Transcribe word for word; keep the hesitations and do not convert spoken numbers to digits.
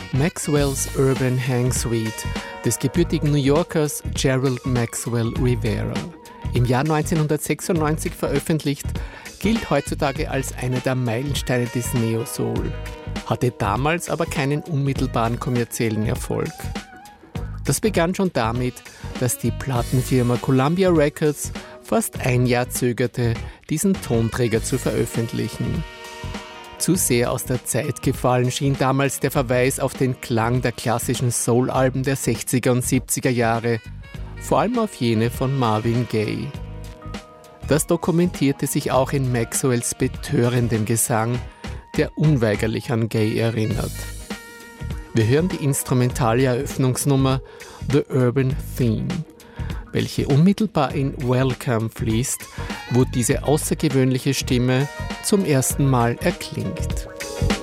Maxwell's Urban Hang Suite des gebürtigen New Yorkers Gerald Maxwell Rivera. Im Jahr neunzehnhundertsechsundneunzig veröffentlicht, gilt heutzutage als einer der Meilensteine des Neo-Soul, hatte damals aber keinen unmittelbaren kommerziellen Erfolg. Das begann schon damit, dass die Plattenfirma Columbia Records fast ein Jahr zögerte, diesen Tonträger zu veröffentlichen. Zu sehr aus der Zeit gefallen schien damals der Verweis auf den Klang der klassischen Soul-Alben der sechziger und siebziger Jahre, vor allem auf jene von Marvin Gaye. Das dokumentierte sich auch in Maxwells betörendem Gesang, der unweigerlich an Gaye erinnert. Wir hören die instrumentale Eröffnungsnummer The Urban Theme, welche unmittelbar in Welcome fließt, wo diese außergewöhnliche Stimme zum ersten Mal erklingt.